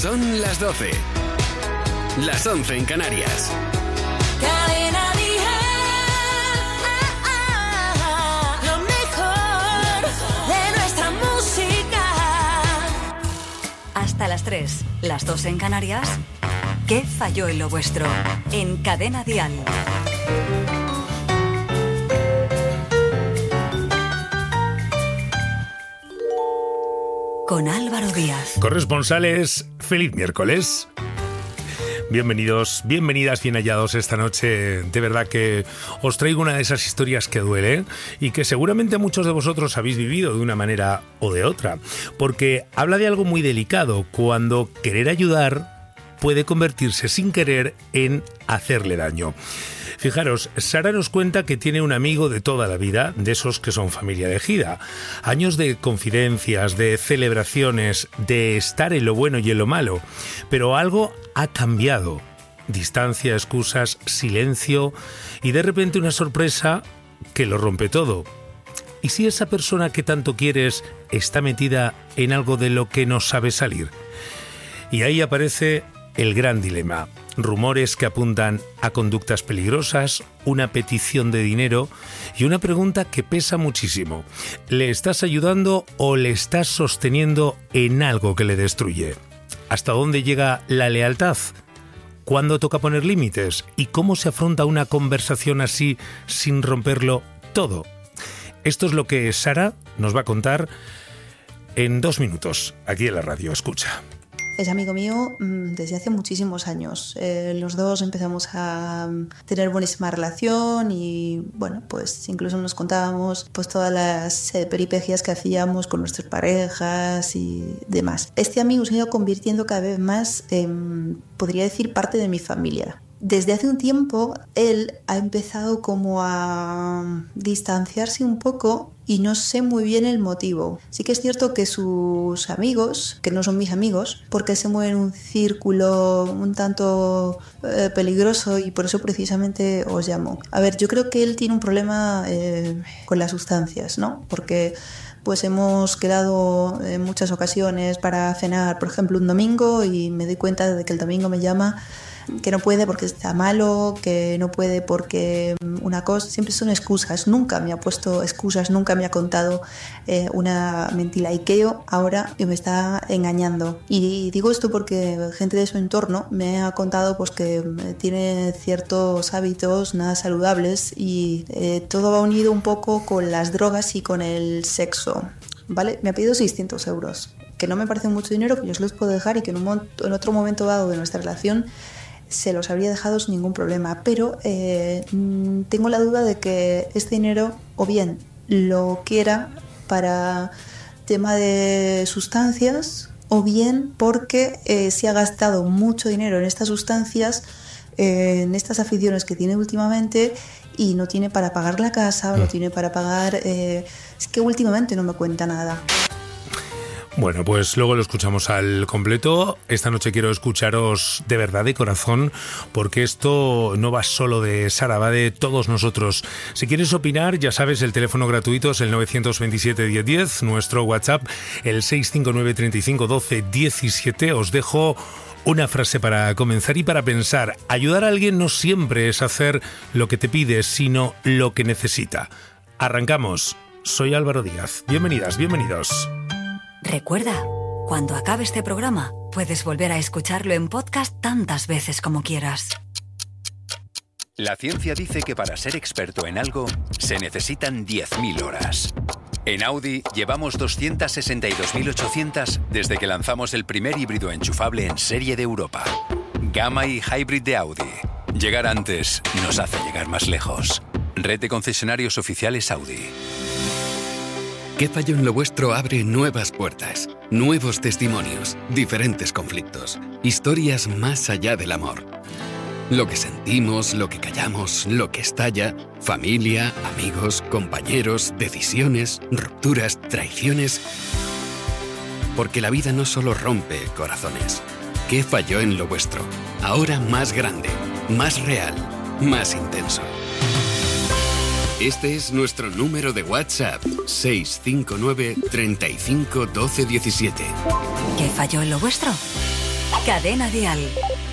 Son las 12. Las 11 en Canarias. Cadena Dial. Lo mejor de nuestra música. Hasta las 3, las 2 en Canarias. ¿Qué falló en lo vuestro? En Cadena Dial. Con Álvaro Díaz. Corresponsales, feliz miércoles. Bienvenidos, bienvenidas, bien hallados esta noche. De verdad que os traigo una de esas historias que duele y que seguramente muchos de vosotros habéis vivido de una manera o de otra. Porque habla de algo muy delicado, cuando querer ayudar puede convertirse sin querer en hacerle daño. Fijaros, Sara nos cuenta que tiene un amigo de toda la vida, de esos que son familia elegida. Años de confidencias, de celebraciones, de estar en lo bueno y en lo malo. Pero algo ha cambiado. Distancia, excusas, silencio y de repente una sorpresa que lo rompe todo. ¿Y si esa persona que tanto quieres está metida en algo de lo que no sabe salir? Y ahí aparece el gran dilema. Rumores que apuntan a conductas peligrosas, una petición de dinero y una pregunta que pesa muchísimo. ¿Le estás ayudando o le estás sosteniendo en algo que le destruye? ¿Hasta dónde llega la lealtad? ¿Cuándo toca poner límites? ¿Y cómo se afronta una conversación así sin romperlo todo? Esto es lo que Sara nos va a contar en 2 minutos, aquí en la radio. Escucha. Es amigo mío desde hace muchísimos años. Los dos empezamos a tener buenísima relación y, bueno, pues incluso nos contábamos pues todas las peripecias que hacíamos con nuestras parejas y demás. Este amigo se ha ido convirtiendo cada vez más en, podría decir, parte de mi familia. Desde hace un tiempo él ha empezado como a distanciarse un poco y no sé muy bien el motivo. Sí que es cierto que sus amigos, que no son mis amigos, porque se mueven en un círculo un tanto peligroso y por eso precisamente os llamo. A ver, yo creo que él tiene un problema con las sustancias, ¿no? Porque pues hemos quedado en muchas ocasiones para cenar, por ejemplo, un domingo y me doy cuenta de que el domingo me llama que no puede porque está malo, que no puede porque una cosa, siempre son excusas. Nunca me ha puesto excusas, nunca me ha contado una mentira. Y que yo ahora me está engañando. Y digo esto porque gente de su entorno me ha contado pues que tiene ciertos hábitos nada saludables y todo va unido un poco con las drogas y con el sexo. ¿Vale? Me ha pedido 600 euros, que no me parece mucho dinero, que yo os los puedo dejar y que en otro momento dado de nuestra relación se los habría dejado sin ningún problema, pero tengo la duda de que este dinero o bien lo quiera para tema de sustancias o bien porque se ha gastado mucho dinero en estas sustancias, en estas aficiones que tiene últimamente y no tiene para pagar la casa, no tiene para pagar... es que últimamente no me cuenta nada. Bueno, pues luego lo escuchamos al completo. Esta noche quiero escucharos de verdad, de corazón, porque esto no va solo de Sara, va de todos nosotros. Si quieres opinar, ya sabes, el teléfono gratuito es el 927-1010, nuestro WhatsApp el 659-3512-17. Os dejo una frase para comenzar y para pensar. Ayudar a alguien no siempre es hacer lo que te pide, sino lo que necesita. Arrancamos. Soy Álvaro Díaz. Bienvenidas, bienvenidos. Recuerda, cuando acabe este programa, puedes volver a escucharlo en podcast tantas veces como quieras. La ciencia dice que para ser experto en algo se necesitan 10.000 horas. En Audi llevamos 262.800 desde que lanzamos el primer híbrido enchufable en serie de Europa. Gamma y Hybrid de Audi. Llegar antes nos hace llegar más lejos. Red de concesionarios oficiales Audi. ¿Qué falló en lo vuestro? Abre nuevas puertas, nuevos testimonios, diferentes conflictos, historias más allá del amor. Lo que sentimos, lo que callamos, lo que estalla, familia, amigos, compañeros, decisiones, rupturas, traiciones. Porque la vida no solo rompe corazones. ¿Qué falló en lo vuestro? Ahora más grande, más real, más intenso. Este es nuestro número de WhatsApp, 659 35 12 17. ¿Qué falló en lo vuestro? Cadena Dial.